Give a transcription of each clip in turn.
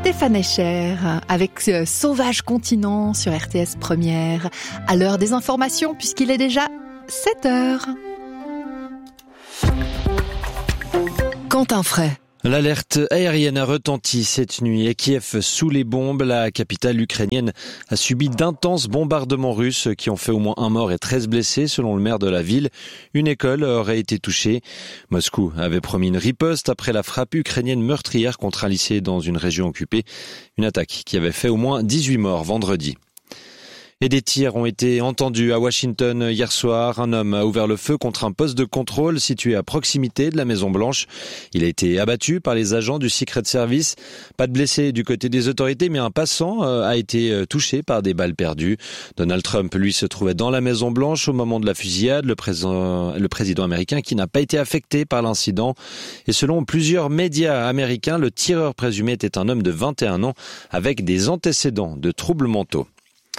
Stéphane Escher avec Sauvage Continent sur RTS Première, à l'heure des informations puisqu'il est déjà 7h. Quentin Fray. L'alerte aérienne a retenti cette nuit et Kiev sous les bombes. La capitale ukrainienne a subi d'intenses bombardements russes qui ont fait au moins un mort et 13 blessés selon le maire de la ville. Une école aurait été touchée. Moscou avait promis une riposte après la frappe ukrainienne meurtrière contre un lycée dans une région occupée. Une attaque qui avait fait au moins 18 morts vendredi. Et des tirs ont été entendus à Washington hier soir. Un homme a ouvert le feu contre un poste de contrôle situé à proximité de la Maison-Blanche. Il a été abattu par les agents du Secret Service. Pas de blessés du côté des autorités, mais un passant a été touché par des balles perdues. Donald Trump, lui, se trouvait dans la Maison-Blanche au moment de la fusillade. Le président américain qui n'a pas été affecté par l'incident. Et selon plusieurs médias américains, le tireur présumé était un homme de 21 ans avec des antécédents de troubles mentaux.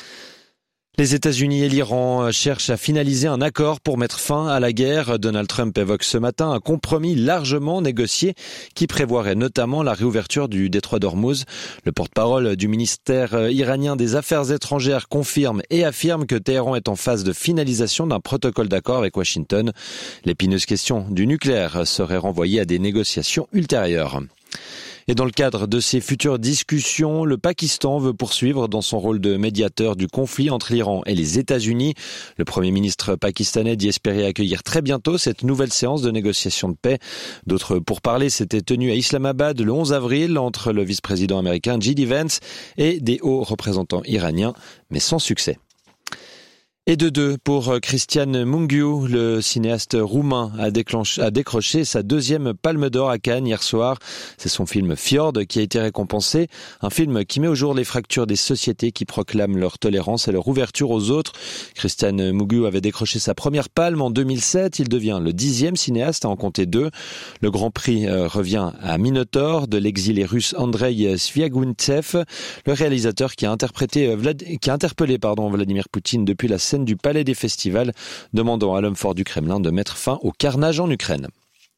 Les États-Unis et l'Iran cherchent à finaliser un accord pour mettre fin à la guerre. Donald Trump évoque ce matin un compromis largement négocié qui prévoirait notamment la réouverture du détroit d'Ormuz. Le porte-parole du ministère iranien des Affaires étrangères confirme et affirme que Téhéran est en phase de finalisation d'un protocole d'accord avec Washington. L'épineuse question du nucléaire serait renvoyée à des négociations ultérieures. Et dans le cadre de ces futures discussions, le Pakistan veut poursuivre dans son rôle de médiateur du conflit entre l'Iran et les États-Unis. Le Premier ministre pakistanais dit espérer accueillir très bientôt cette nouvelle séance de négociation de paix. D'autres pourparlers s'étaient tenus à Islamabad le 11 avril entre le vice-président américain J.D. Vance et des hauts représentants iraniens, mais sans succès. Et de deux pour Cristian Mungiu, le cinéaste roumain a décroché sa deuxième Palme d'Or à Cannes hier soir. C'est son film Fjord qui a été récompensé, un film qui met au jour les fractures des sociétés qui proclament leur tolérance et leur ouverture aux autres. Cristian Mungiu avait décroché sa première palme en 2007, il devient le 10e cinéaste à en compter 2. Le Grand Prix revient à Minotaur de l'exilé russe Andrei Sviagintsev, le réalisateur qui a interpellé Vladimir Poutine depuis la scène du Palais des Festivals, demandant à l'homme fort du Kremlin de mettre fin au carnage en Ukraine.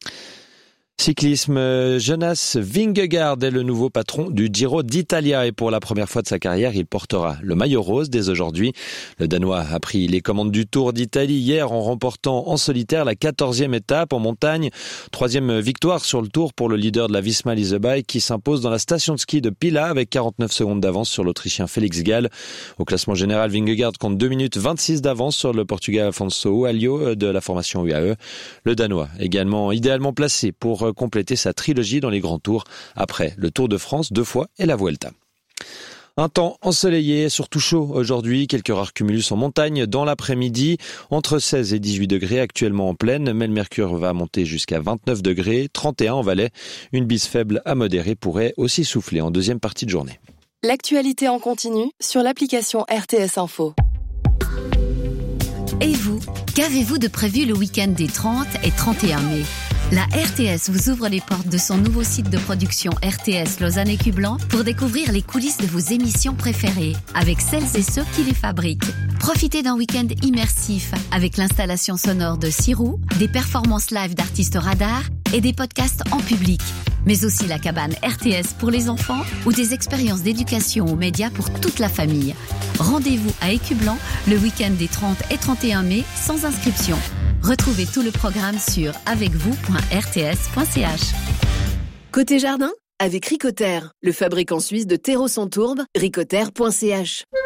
Cyclisme, Jonas Vingegaard est le nouveau patron du Giro d'Italia et pour la première fois de sa carrière, il portera le maillot rose dès aujourd'hui. Le Danois a pris les commandes du Tour d'Italie hier en remportant en solitaire la 14e étape en montagne. 3e victoire sur le Tour pour le leader de la Visma Lease Bike qui s'impose dans la station de ski de Pila avec 49 secondes d'avance sur l'Autrichien Félix Gall. Au classement général, Vingegaard compte 2 minutes 26 d'avance sur le Portugais Afonso Alio de la formation UAE. Le Danois également idéalement placé pour compléter sa trilogie dans les grands tours après le Tour de France 2 fois et la Vuelta. Un temps ensoleillé, surtout chaud aujourd'hui, quelques rares cumulus en montagne dans l'après-midi, entre 16 et 18 degrés actuellement en plaine, mais le mercure va monter jusqu'à 29 degrés, 31 en Valais. Une bise faible à modérée pourrait aussi souffler en deuxième partie de journée. L'actualité en continu sur l'application RTS Info. Et vous, qu'avez-vous de prévu le week-end des 30 et 31 mai ? La RTS vous ouvre les portes de son nouveau site de production RTS Lausanne et Cublan pour découvrir les coulisses de vos émissions préférées avec celles et ceux qui les fabriquent. Profitez d'un week-end immersif avec l'installation sonore de Sirou, des performances live d'artistes radars et des podcasts en public. Mais aussi la cabane RTS pour les enfants ou des expériences d'éducation aux médias pour toute la famille. Rendez-vous à Écublan le week-end des 30 et 31 mai sans inscription. Retrouvez tout le programme sur avecvous.rts.ch. Côté jardin, avec Ricoter, le fabricant suisse de terreaux sans tourbe, ricoter.ch.